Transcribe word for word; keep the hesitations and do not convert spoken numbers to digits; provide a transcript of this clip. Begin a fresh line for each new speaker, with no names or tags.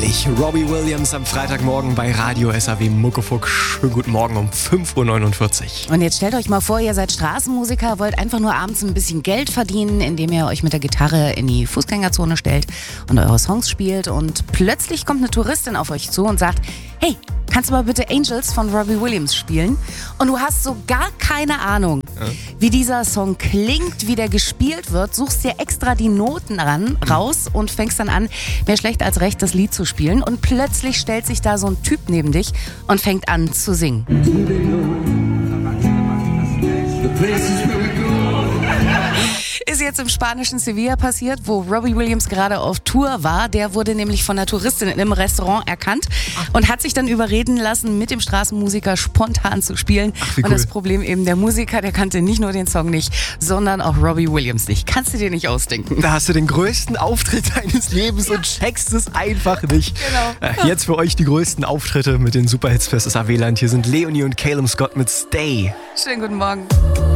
herrlich. Robbie Williams am Freitagmorgen bei Radio S A W Muckefuck. Schönen guten Morgen um fünf Uhr neunundvierzig.
Und jetzt stellt euch mal vor, ihr seid Straßenmusiker, wollt einfach nur abends ein bisschen Geld verdienen, indem ihr euch mit der Gitarre in die Fußgängerzone stellt und eure Songs spielt. Und plötzlich kommt eine Touristin auf euch zu und sagt, hey, kannst du mal bitte Angels von Robbie Williams spielen? Und du hast so gar keine Ahnung, ja. wie dieser Song klingt, wie der gespielt wird, suchst dir extra die Noten ran, raus und fängst dann an, mehr schlecht als recht das Lied zu spielen. Und plötzlich stellt sich da so ein Typ neben dich und fängt an zu singen. Ist jetzt im spanischen Sevilla passiert, wo Robbie Williams gerade auf Tour war. Der wurde nämlich von einer Touristin in einem Restaurant erkannt und hat sich dann überreden lassen, mit dem Straßenmusiker spontan zu spielen.
Ach, wie cool.
Und das Problem eben, der Musiker, der kannte nicht nur den Song nicht, sondern auch Robbie Williams nicht. Kannst du dir nicht ausdenken.
Da hast du den größten Auftritt deines Lebens ja. und checkst es einfach nicht.
Genau.
Jetzt für euch die größten Auftritte mit den Superhits fürs S A W-Land. Hier sind Leonie und Calum Scott mit Stay.
Schönen guten Morgen.